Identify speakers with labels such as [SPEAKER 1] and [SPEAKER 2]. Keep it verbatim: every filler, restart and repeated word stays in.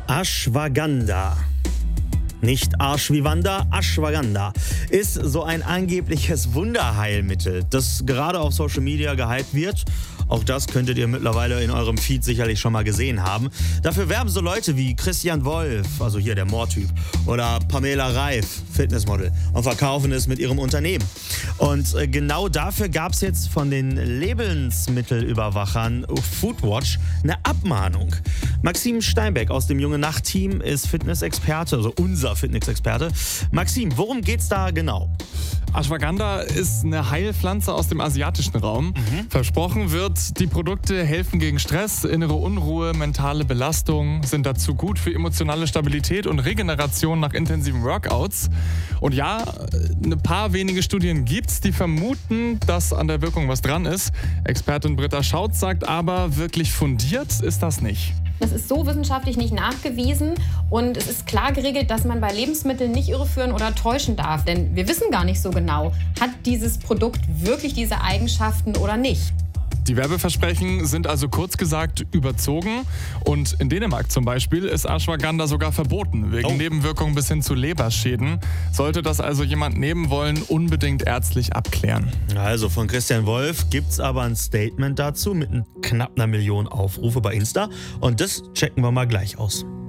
[SPEAKER 1] Ashwagandha. Nicht Arsch wie Wanda, Ashwagandha ist so ein angebliches Wunderheilmittel, das gerade auf Social Media gehypt wird. Auch das könntet ihr mittlerweile in eurem Feed sicherlich schon mal gesehen haben. Dafür werben so Leute wie Christian Wolf, also hier der Moortyp, oder Pamela Reif, Fitnessmodel, und verkaufen es mit ihrem Unternehmen. Und genau dafür gab es jetzt von den Lebensmittelüberwachern Foodwatch eine Abmahnung. Maxim Steinbeck aus dem Junge Nacht Team ist Fitnessexperte, also unser Fitnessexperte. Maxim, worum geht's da genau?
[SPEAKER 2] Ashwagandha ist eine Heilpflanze aus dem asiatischen Raum. Mhm. Versprochen wird, die Produkte helfen gegen Stress, innere Unruhe, mentale Belastung, sind dazu gut für emotionale Stabilität und Regeneration nach intensiven Workouts. Und ja, ein paar wenige Studien gibt's, die vermuten, dass an der Wirkung was dran ist. Expertin Britta Schautz sagt aber, wirklich fundiert ist das nicht.
[SPEAKER 3] Das ist so wissenschaftlich nicht nachgewiesen und es ist klar geregelt, dass man bei Lebensmitteln nicht irreführen oder täuschen darf. Denn wir wissen gar nicht so genau, hat dieses Produkt wirklich diese Eigenschaften oder nicht.
[SPEAKER 2] Die Werbeversprechen sind also kurz gesagt überzogen und in Dänemark zum Beispiel ist Ashwagandha sogar verboten, wegen oh. Nebenwirkungen bis hin zu Leberschäden. Sollte das also jemand nehmen wollen, unbedingt ärztlich abklären.
[SPEAKER 1] Also von Christian Wolf gibt es aber ein Statement dazu mit knapp einer Million Aufrufe bei Insta und das checken wir mal gleich aus.